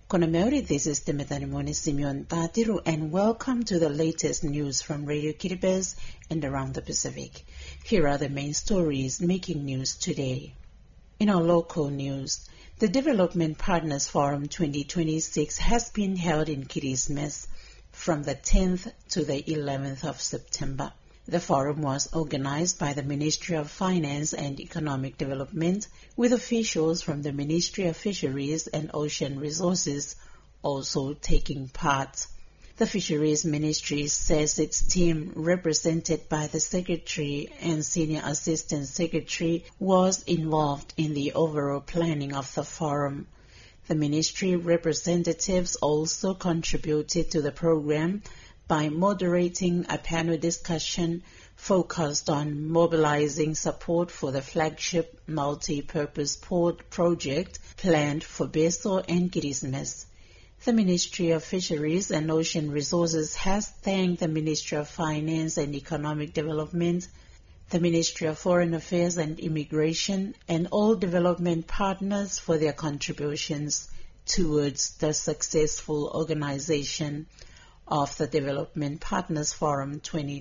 Konameri, this is Timitanimoni Simeon Tatiru, and welcome to the latest news from Radio Kiribati and around the Pacific. Here are the main stories making news today. In our local news, the Development Partners Forum 2026 has been held in Kirismes from the 10th to the 11th of September. The forum was organized by the Ministry of Finance and Economic Development, with officials from the Ministry of Fisheries and Ocean Resources also taking part. The Fisheries Ministry says its team, represented by the Secretary and Senior Assistant Secretary, was involved in the overall planning of the forum. The Ministry representatives also contributed to the program by moderating a panel discussion focused on mobilizing support for the flagship multi-purpose port project planned for Beso and Kirismes. The Ministry of Fisheries and Ocean Resources has thanked the Ministry of Finance and Economic Development, the Ministry of Foreign Affairs and Immigration, and all development partners for their contributions towards the successful organization of the Development Partners Forum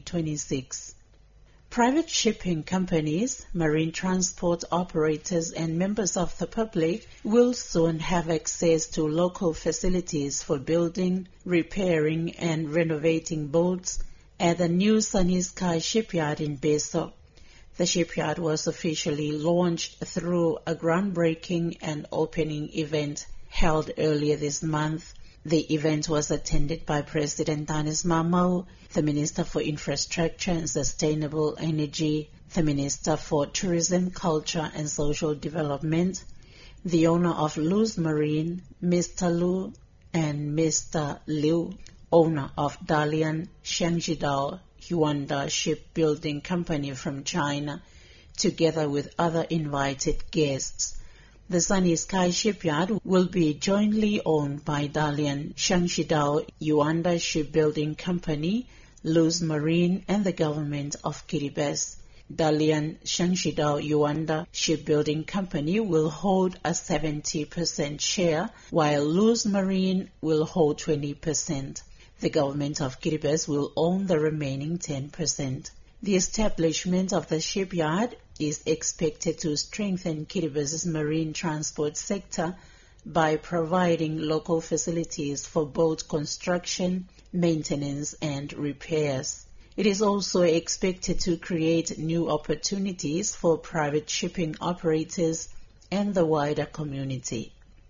2026. Private shipping companies, marine transport operators, and members of the public will soon have access to local facilities for building, repairing, and renovating boats at the new Sunny Sky shipyard in Beso. The shipyard was officially launched through a groundbreaking and opening event held earlier this month. The event was attended by President Danis Mamau, the Minister for Infrastructure and Sustainable Energy, the Minister for Tourism, Culture and Social Development, the owner of Luz Marine, Mr. Lu, and Mr. Liu, owner of Dalian Shangshidao Yuanda Shipbuilding Company from China, together with other invited guests. The Sunny Sky shipyard will be jointly owned by Dalian Shangshidao Yuanda Shipbuilding Company, Luz Marine, and the government of Kiribati. Dalian Shangshidao Yuanda Shipbuilding Company will hold a 70% share, while Luz Marine will hold 20%. The government of Kiribati will own the remaining 10%. The establishment of the shipyard is expected to strengthen Kiribati's marine transport sector by providing local facilities for boat construction, maintenance, and repairs. It is also expected to create new opportunities for private shipping operators and the wider community.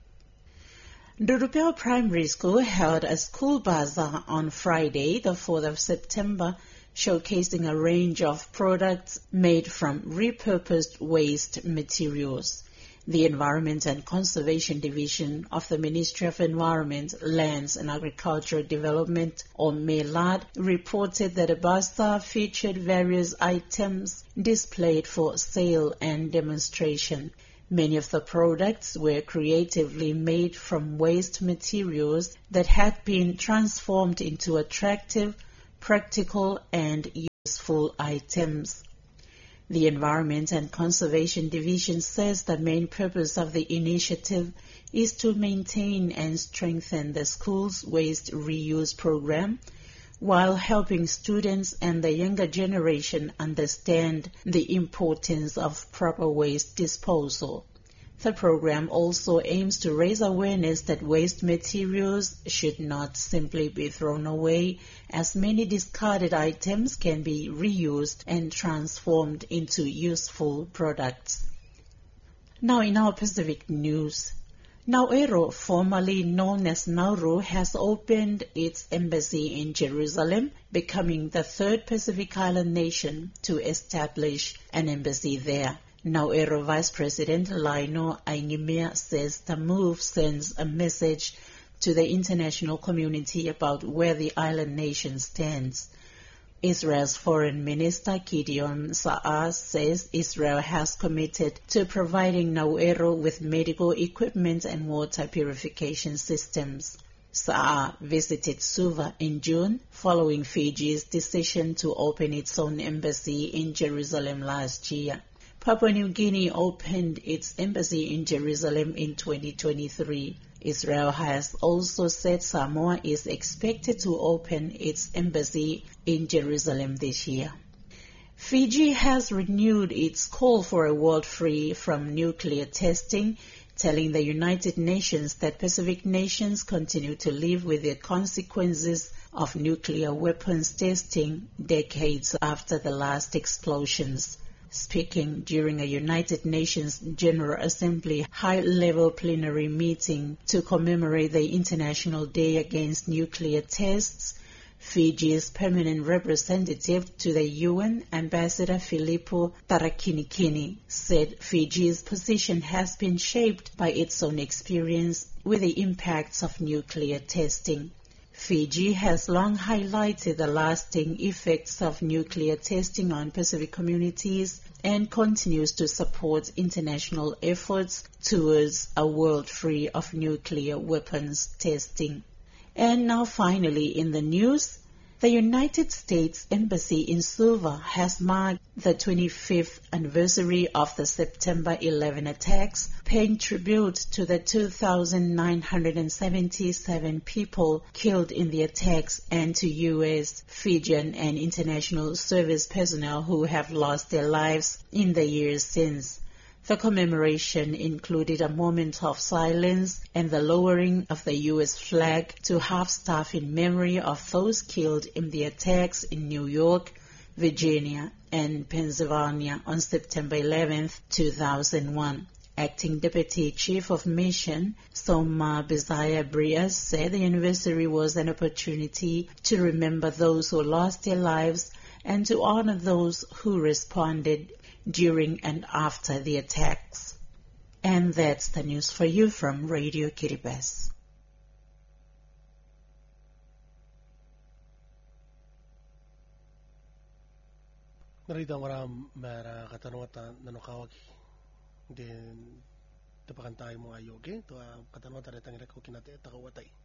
Ndurupeo Primary School held a school bazaar on Friday, the 4th of September, showcasing a range of products made from repurposed waste materials. The Environment and Conservation Division of the Ministry of Environment, Lands and Agricultural Development, or MELAD, reported that the bazaar featured various items displayed for sale and demonstration. Many of the products were creatively made from waste materials that had been transformed into attractive, practical and useful items. The Environment and Conservation Division says the main purpose of the initiative is to maintain and strengthen the school's waste reuse program while helping students and the younger generation understand the importance of proper waste disposal. The program also aims to raise awareness that waste materials should not simply be thrown away, as many discarded items can be reused and transformed into useful products. Now in our Pacific news, Nauru, formerly known as Nauru, has opened its embassy in Jerusalem, becoming the third Pacific Island nation to establish an embassy there. Nauru Vice President Laino Ainimia says the move sends a message to the international community about where the island nation stands. Israel's Foreign Minister Gideon Saar says Israel has committed to providing Nauru with medical equipment and water purification systems. Saar visited Suva in June following Fiji's decision to open its own embassy in Jerusalem last year. Papua New Guinea opened its embassy in Jerusalem in 2023. Israel has also said Samoa is expected to open its embassy in Jerusalem this year. Fiji has renewed its call for a world free from nuclear testing, telling the United Nations that Pacific nations continue to live with the consequences of nuclear weapons testing decades after the last explosions. Speaking during a United Nations General Assembly high-level plenary meeting to commemorate the International Day Against Nuclear Tests, Fiji's permanent representative to the UN, Ambassador Filippo Tarakinikini, said Fiji's position has been shaped by its own experience with the impacts of nuclear testing. Fiji has long highlighted the lasting effects of nuclear testing on Pacific communities and continues to support international efforts towards a world free of nuclear weapons testing. And now finally in the news, the United States Embassy in Suva has marked the 25th anniversary of the September 11 attacks, paying tribute to the 2,977 people killed in the attacks and to U.S., Fijian and international service personnel who have lost their lives in the years since. The commemoration included a moment of silence and the lowering of the U.S. flag to half-staff in memory of those killed in the attacks in New York, Virginia, and Pennsylvania on September 11, 2001. Acting Deputy Chief of Mission, Soma Bisaya Brias, said the anniversary was an opportunity to remember those who lost their lives and to honor those who responded during and after the attacks. And that's the news for you from Radio Kiribati. Narita maram mara katanwata nanokawagi din tapakan tayo mo ayoge to katanwata retang reko kinate takawatay.